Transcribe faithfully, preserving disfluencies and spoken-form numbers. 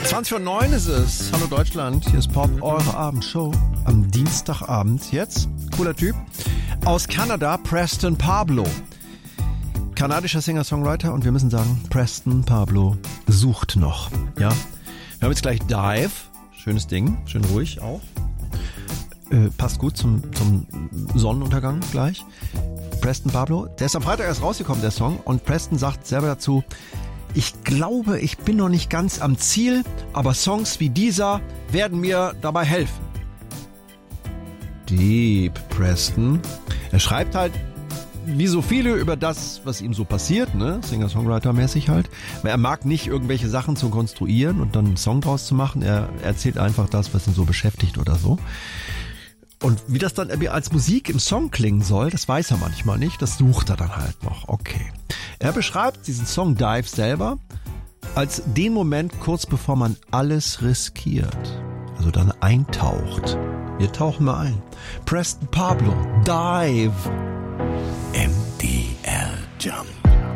zwanzig Uhr neun ist es. Hallo Deutschland, hier ist Pop, eure Abendshow am Dienstagabend. Jetzt, cooler Typ, aus Kanada, Preston Pablo. Kanadischer Singer-Songwriter und wir müssen sagen, Preston Pablo sucht noch. Ja, wir haben jetzt gleich Dive, schönes Ding, schön ruhig auch. Äh, passt gut zum, zum Sonnenuntergang gleich. Preston Pablo, der ist am Freitag erst rausgekommen, der Song, und Preston sagt selber dazu: Ich glaube, ich bin noch nicht ganz am Ziel, aber Songs wie dieser werden mir dabei helfen. Deep Preston. Er schreibt halt wie so viele über das, was ihm so passiert, ne, Singer-Songwriter-mäßig halt. Er mag nicht irgendwelche Sachen zu konstruieren und dann einen Song draus zu machen. Er erzählt einfach das, was ihn so beschäftigt oder so. Und wie das dann als Musik im Song klingen soll, das weiß er manchmal nicht. Das sucht er dann halt noch. Okay. Er beschreibt diesen Song Dive selber als den Moment kurz bevor man alles riskiert. Also dann eintaucht. Wir tauchen mal ein. Preston Pablo, Dive. M D L Jump.